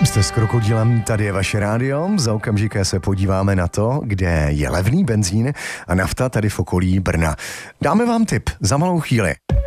Jste s Krokodýlem, tady je vaše rádio. Za okamžik se podíváme na to, kde je levný benzín a nafta tady v okolí Brna. Dáme vám tip za malou chvíli.